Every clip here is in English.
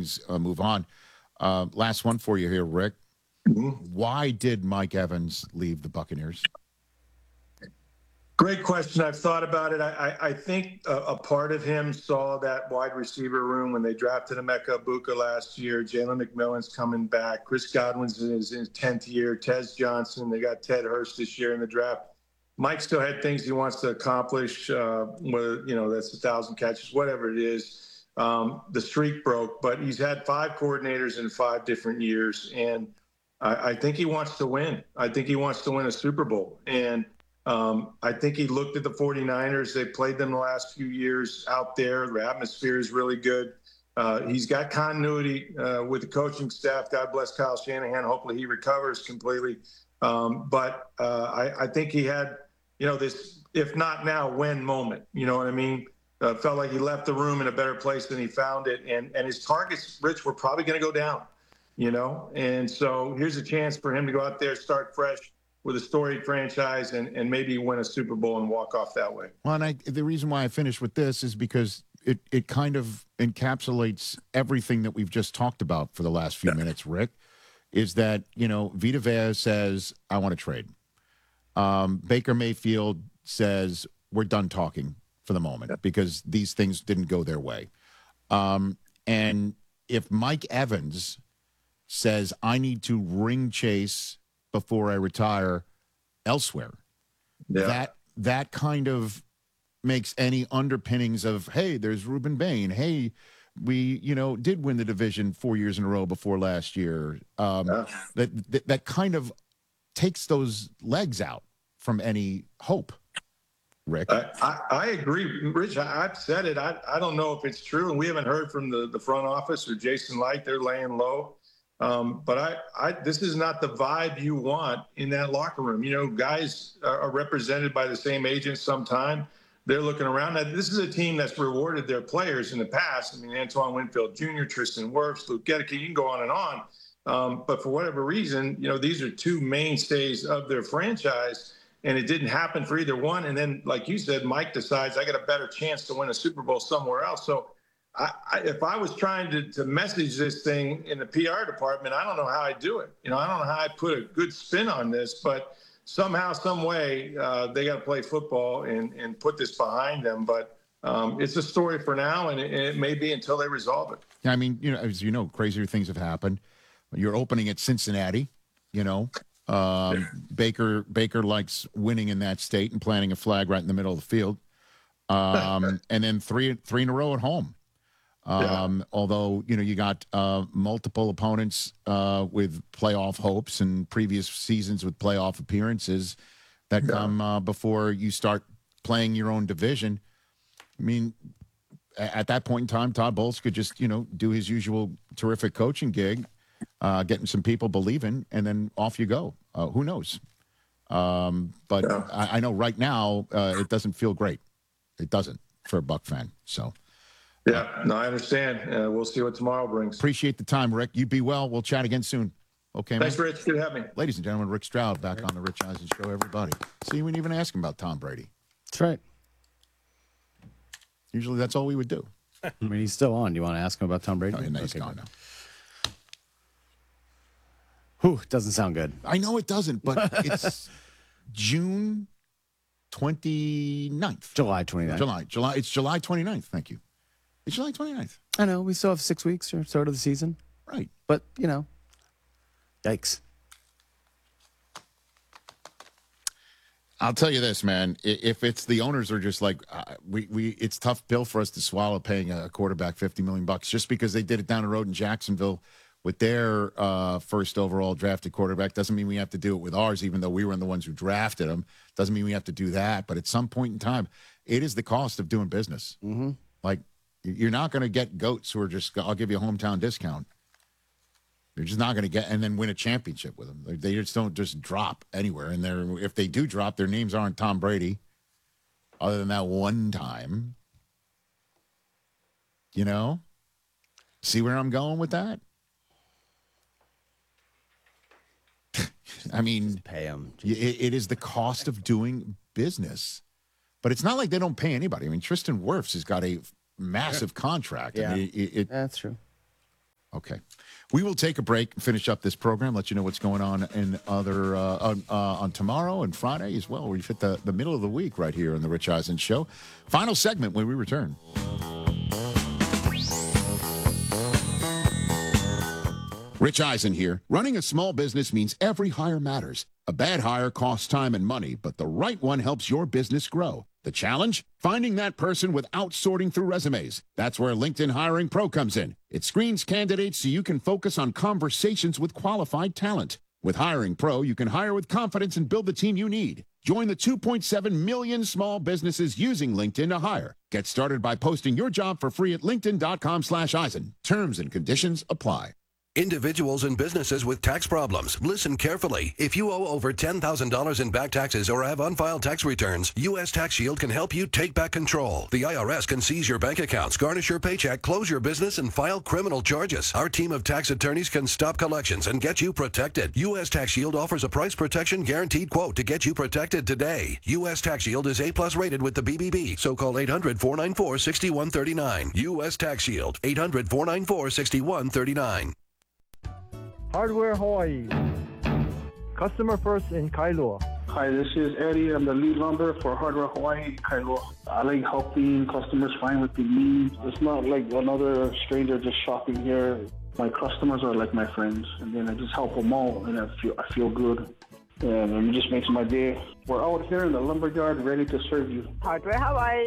things move on. Last one for you here, Rick. Why did Mike Evans leave the Buccaneers? Great question. I've thought about it. I think a part of him saw that wide receiver room when they drafted Emeka Ibuka last year. Jalen McMillan's coming back. Chris Godwin's in his 10th year. Tez Johnson. They got Ted Hurst this year in the draft. Mike still had things he wants to accomplish, whether, that's 1,000 catches, whatever it is. The streak broke, but he's had 5 coordinators in 5 different years. And I think he wants to win. I think he wants to win a Super Bowl. And I think he looked at the 49ers. They played them the last few years out there. The atmosphere is really good. He's got continuity with the coaching staff. God bless Kyle Shanahan. Hopefully he recovers completely. But I think he had, this if not now, when moment. You know what I mean? Felt like he left the room in a better place than he found it. And his targets, Rich, were probably going to go down, And so here's a chance for him to go out there, start fresh with a storied franchise and maybe win a Super Bowl and walk off that way. Well, and the reason why I finished with this is because it kind of encapsulates everything that we've just talked about for the last few minutes, Rick, is that, Vita Vea says, I want to trade. Baker Mayfield says, we're done talking for the moment because these things didn't go their way. And if Mike Evans says, I need to ring chase before I retire elsewhere, that kind of makes any underpinnings of, hey, there's Reuben Bain. Hey, we, did win the division 4 years in a row before last year. That kind of takes those legs out from any hope, Rick. I agree, Rich. I've said it. I don't know if it's true, and we haven't heard from the front office or Jason Light. They're laying low. But this is not the vibe you want in that locker room. Guys are represented by the same agents sometime. They're looking around. Now, this is a team that's rewarded their players in the past. Antoine Winfield Jr., Tristan Wirfs, Luke Gedeke, you can go on and on. But for whatever reason, these are 2 mainstays of their franchise, and it didn't happen for either one. And then, like you said, Mike decides I got a better chance to win a Super Bowl somewhere else. So if I was trying to message this thing in the PR department, I don't know how I'd do it. I don't know how I'd put a good spin on this, but somehow, some way, they got to play football and put this behind them. But it's a story for now, and it may be until they resolve it. Yeah, as you know, crazier things have happened. You're opening at Cincinnati, Baker likes winning in that state and planting a flag right in the middle of the field. And then three in a row at home. Although, you got multiple opponents with playoff hopes and previous seasons with playoff appearances that come before you start playing your own division. At that point in time, Todd Bowles could just, do his usual terrific coaching gig, getting some people believing, and then off you go. Who knows? But I know right now it doesn't feel great. It doesn't for a Buck fan. So. Yeah, no, I understand. We'll see what tomorrow brings. Appreciate the time, Rick. You be well. We'll chat again soon. Okay, thanks, man? Rich. Good to have me. Ladies and gentlemen, Rick Stroud back on the Rich Eisen Show, everybody. See, we didn't even ask him about Tom Brady. That's right. Usually that's all we would do. He's still on. Do you want to ask him about Tom Brady? Oh, he's gone now. Whew, doesn't sound good. I know it doesn't, but it's June 29th. July 29th. It's July 29th. Thank you. It's July 29th. I know. We still have 6 weeks or so to the season. Right. But, yikes. I'll tell you this, man. If it's the owners are just like, it's tough bill for us to swallow paying a quarterback $50 million just because they did it down the road in Jacksonville with their first overall drafted quarterback. Doesn't mean we have to do it with ours, even though we were the ones who drafted him. Doesn't mean we have to do that. But at some point in time, it is the cost of doing business. Mm-hmm. Like, you're not going to get goats who are just, I'll give you a hometown discount. They're just not going to get, and then win a championship with them. They just don't just drop anywhere. And if they do drop, their names aren't Tom Brady, other than that one time. See where I'm going with that? Just pay them. It is the cost of doing business. But it's not like they don't pay anybody. Tristan Wirfs has got a massive contract. Yeah, that's true. Okay. We will take a break and finish up this program, let you know what's going on in other on tomorrow and Friday as well. We hit the middle of the week right here on the Rich Eisen Show. Final segment when we return. Rich Eisen here. Running a small business means every hire matters. A bad hire costs time and money, but the right one helps your business grow. The challenge? Finding that person without sorting through resumes. That's where LinkedIn Hiring Pro comes in. It screens candidates so you can focus on conversations with qualified talent. With Hiring Pro, you can hire with confidence and build the team you need. Join the 2.7 million small businesses using LinkedIn to hire. Get started by posting your job for free at linkedin.com/Eisen. Terms and conditions apply. Individuals and businesses with tax problems, listen carefully. If you owe over $10,000 in back taxes or have unfiled tax returns, U.S. Tax Shield can help you take back control. The IRS can seize your bank accounts, garnish your paycheck, close your business, and file criminal charges. Our team of tax attorneys can stop collections and get you protected. U.S. Tax Shield offers a price protection guaranteed quote to get you protected today. U.S. Tax Shield is A+ rated with the BBB, so call 800-494-6139. U.S. Tax Shield, 800-494-6139. Hardware Hawaii. Customer first in Kailua. Hi, this is Eddie. I'm the lead lumber for Hardware Hawaii in Kailua. I like helping customers find what they need. It's not like another stranger just shopping here. My customers are like my friends, and then I just help them all, and I feel good. And it just makes my day. We're out here in the lumberyard ready to serve you. Hardware Hawaii.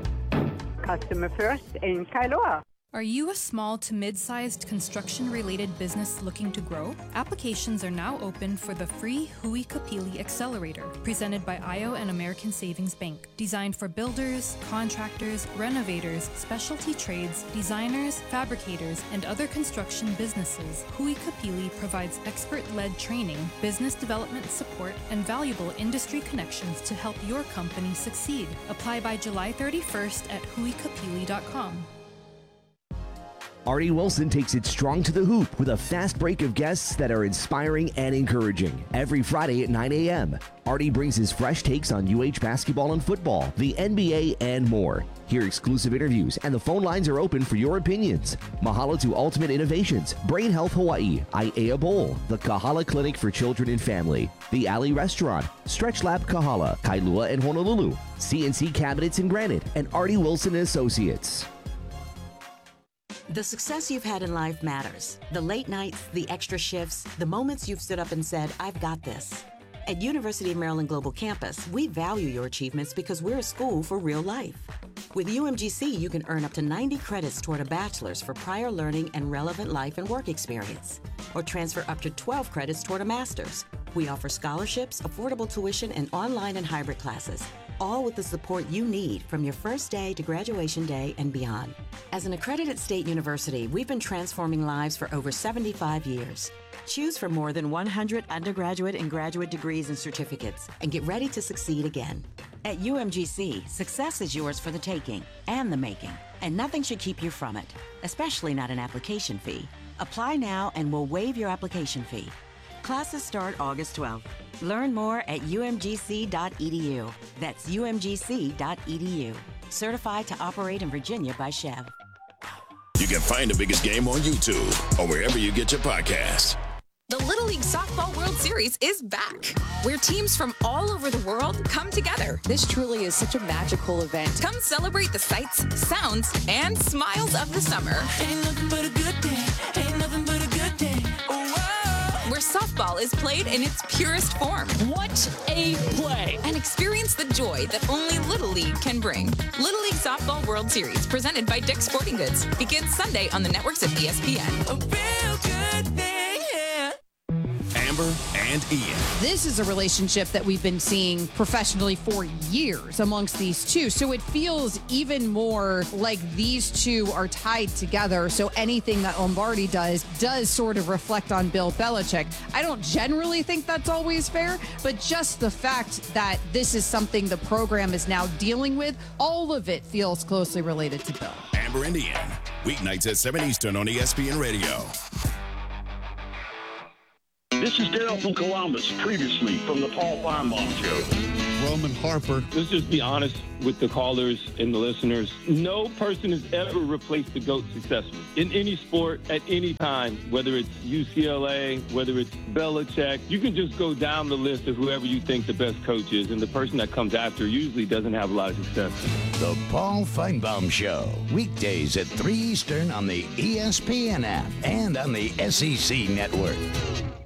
Customer first in Kailua. Are you a small to mid-sized construction-related business looking to grow? Applications are now open for the free Hui Kapili Accelerator, presented by IO and American Savings Bank. Designed for builders, contractors, renovators, specialty trades, designers, fabricators, and other construction businesses, Hui Kapili provides expert-led training, business development support, and valuable industry connections to help your company succeed. Apply by July 31st at huikapili.com. Artie Wilson takes it strong to the hoop with a fast break of guests that are inspiring and encouraging. Every Friday at 9 a.m., Artie brings his fresh takes on UH basketball and football, the NBA, and more. Hear exclusive interviews, and the phone lines are open for your opinions. Mahalo to Ultimate Innovations, Brain Health Hawaii, Aiea Bowl, the Kahala Clinic for Children and Family, the Alley Restaurant, Stretch Lab Kahala, Kailua and Honolulu, CNC Cabinets and Granite, and Artie Wilson Associates. The success you've had in life matters. The late nights, the extra shifts, the moments you've stood up and said, I've got this. At University of Maryland Global Campus, we value your achievements because we're a school for real life. With UMGC, you can earn up to 90 credits toward a bachelor's for prior learning and relevant life and work experience, or transfer up to 12 credits toward a master's. We offer scholarships, affordable tuition, and online and hybrid classes, all with the support you need from your first day to graduation day and beyond. As an accredited state university, we've been transforming lives for over 75 years. Choose from more than 100 undergraduate and graduate degrees and certificates, and get ready to succeed again. At UMGC, success is yours for the taking and the making, and nothing should keep you from it, especially not an application fee. Apply now and we'll waive your application fee. Classes start August 12th. Learn more at umgc.edu. That's umgc.edu. Certified to operate in Virginia by Chev. You can find the biggest game on YouTube or wherever you get your podcasts. The Little League Softball World Series is back, where teams from all over the world come together. This truly is such a magical event. Come celebrate the sights, sounds, and smiles of the summer. Ain't nothing but a good day. Ain't nothing but a good day. Where softball is played in its purest form. What a play! And experience the joy that only Little League can bring. Little League Softball World Series, presented by Dick's Sporting Goods, begins Sunday on the networks of ESPN. A real good thing, yeah. Amber and Ian. This is a relationship that we've been seeing professionally for years amongst these two. So it feels even more like these two are tied together. So anything that Lombardi does sort of reflect on Bill Belichick. I don't generally think that's always fair, but just the fact that this is something the program is now dealing with, all of it feels closely related to Bill. Amber and Ian, weeknights at 7 Eastern on ESPN Radio. This is Dale from Columbus, previously from the Paul Feinbaum Show. Roman Harper. Let's just be honest with the callers and the listeners. No person has ever replaced the GOAT successfully in any sport at any time, whether it's UCLA, whether it's Belichick. You can just go down the list of whoever you think the best coach is, and the person that comes after usually doesn't have a lot of success. The Paul Feinbaum Show, weekdays at 3 Eastern on the ESPN app and on the SEC Network.